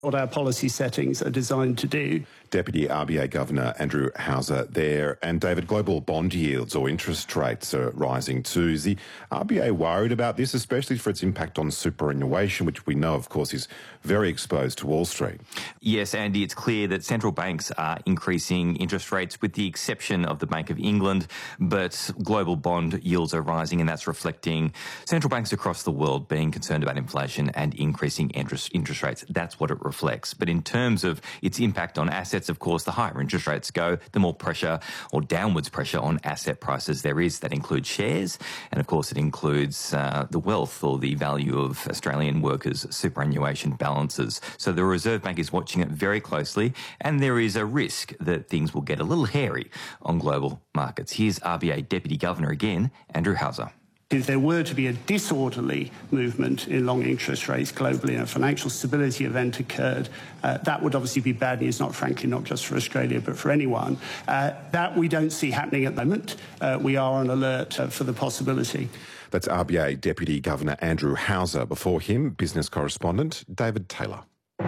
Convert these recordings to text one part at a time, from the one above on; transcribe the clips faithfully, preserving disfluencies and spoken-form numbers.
what our policy settings are designed to do. Deputy R B A Governor Andrew Hauser there. And David, global bond yields or interest rates are rising too. Is the R B A worried about this, especially for its impact on superannuation, which we know, of course, is very exposed to Wall Street? Yes, Andy, it's clear that central banks are increasing interest rates with the exception of the Bank of England, but global bond yields are rising, and that's reflecting central banks across the world being concerned about inflation and increasing interest, interest rates. That's what it reflects. But in terms of its impact on assets, of course, the higher interest rates go, the more pressure or downwards pressure on asset prices there is. That includes shares, and of course it includes uh, the wealth or the value of Australian workers' superannuation balances. So the Reserve Bank is watching it very closely, and there is a risk that things will get a little hairy on global markets. Here's R B A Deputy Governor again, Andrew Hauser. If there were to be a disorderly movement in long interest rates globally and a financial stability event occurred, uh, that would obviously be bad news, not frankly, not just for Australia, but for anyone. Uh, that we don't see happening at the moment. Uh, we are on alert uh, for the possibility. That's R B A Deputy Governor Andrew Hauser. Before him, business correspondent David Taylor.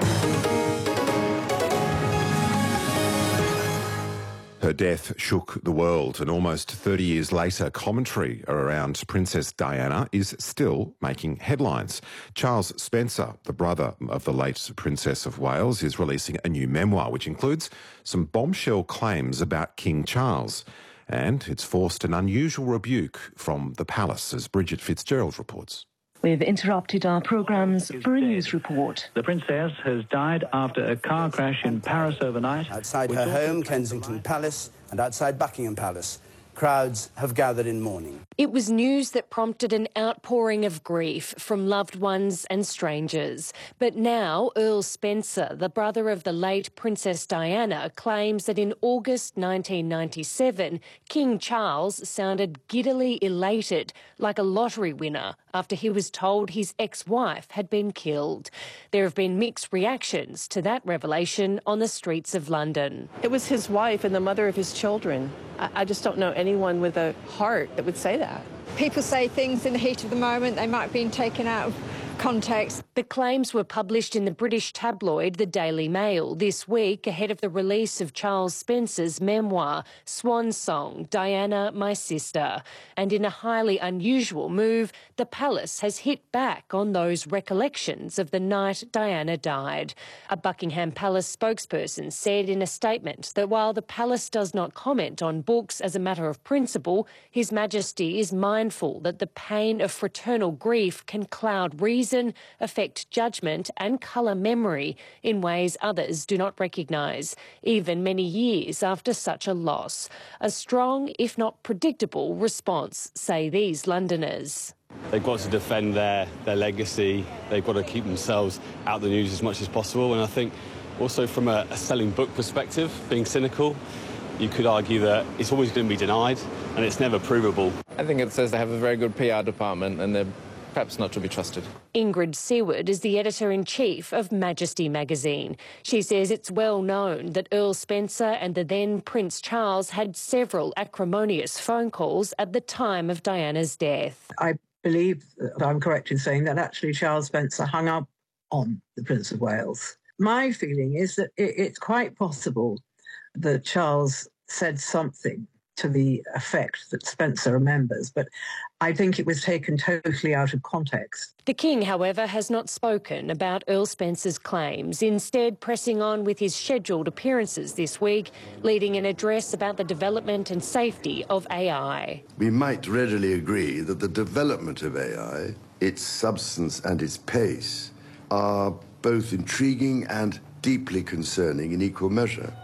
Her death shook the world, and almost thirty years later, commentary around Princess Diana is still making headlines. Charles Spencer, the brother of the late Princess of Wales, is releasing a new memoir which includes some bombshell claims about King Charles. And it's forced an unusual rebuke from the palace, as Bridget Fitzgerald reports. We've interrupted our programmes for a news report. The princess has died after a car crash in Paris overnight. Outside her home, Kensington Palace, and outside Buckingham Palace, crowds have gathered in mourning. It was news that prompted an outpouring of grief from loved ones and strangers. But now Earl Spencer, the brother of the late Princess Diana, claims that in August nineteen ninety-seven, King Charles sounded giddily elated, like a lottery winner, after he was told his ex-wife had been killed. There have been mixed reactions to that revelation on the streets of London. It was his wife and the mother of his children. I, I just don't know anyone with a heart that would say that. People say things in the heat of the moment. They might have been taken out of context. The claims were published in the British tabloid The Daily Mail this week ahead of the release of Charles Spencer's memoir, Swan Song, Diana, My Sister. And in a highly unusual move, the palace has hit back on those recollections of the night Diana died. A Buckingham Palace spokesperson said in a statement that while the palace does not comment on books as a matter of principle, His Majesty is mindful that the pain of fraternal grief can cloud reason, affect judgment and colour memory in ways others do not recognise, even many years after such a loss. A strong, if not predictable, response, say these Londoners. They've got to defend their, their legacy. They've got to keep themselves out of the news as much as possible. And I think also from a, a selling book perspective, being cynical, you could argue that it's always going to be denied and it's never provable. I think it says they have a very good P R department and they're perhaps not to be trusted. Ingrid Seward is the editor-in-chief of Majesty magazine. She says it's well known that Earl Spencer and the then Prince Charles had several acrimonious phone calls at the time of Diana's death. I believe that I'm correct in saying that actually Charles Spencer hung up on the Prince of Wales. My feeling is that it, it's quite possible that Charles said something to the effect that Spencer remembers, but I think it was taken totally out of context. The King, however, has not spoken about Earl Spencer's claims, instead pressing on with his scheduled appearances this week, leading an address about the development and safety of A I. We might readily agree that the development of A I, its substance and its pace, are both intriguing and deeply concerning in equal measure.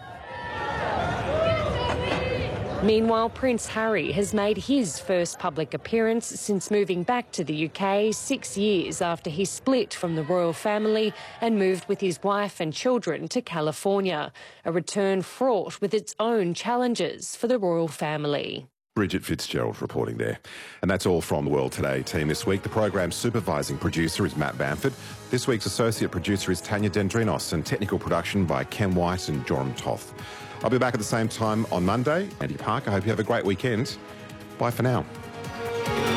Meanwhile, Prince Harry has made his first public appearance since moving back to the U K six years after he split from the royal family and moved with his wife and children to California, a return fraught with its own challenges for the royal family. Bridget Fitzgerald reporting there. And that's all from the World Today team this week. The program's supervising producer is Matt Bamford. This week's associate producer is Tanya Dendrinos, and technical production by Ken White and Joram Toth. I'll be back at the same time on Monday. Andy Parker, I hope you have a great weekend. Bye for now.